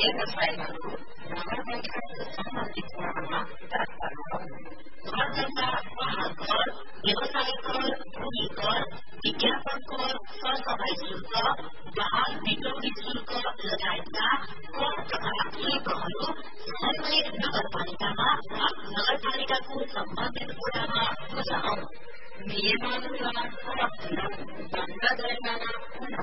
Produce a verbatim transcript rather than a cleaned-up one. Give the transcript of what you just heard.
व्यवसायहरू नगरपालिकाको सम्बन्धित क्रममा दर्ता गराउनु। घर जग्गा, वाहन कर, व्यवसाय कर, भूमि कर, विज्ञापन कर, सरसफाई शुल्क, वाहन बिक्री शुल्क लगायतका कर तथा शुल्कहरू सहरमै नगरपालिकामा नगरपालिकाको सम्बन्धित वडामा बुझाउनु। नियमानुसार फरक दण्ड जरिमाना